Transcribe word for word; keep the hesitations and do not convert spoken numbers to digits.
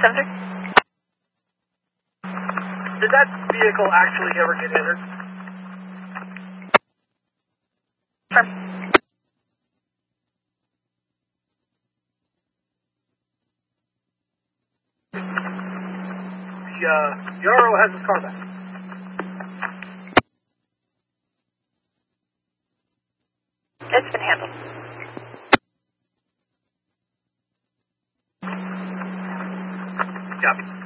Center? Did that vehicle actually ever get injured? From. The, uh, the R O has his car back. It's been handled. Copy.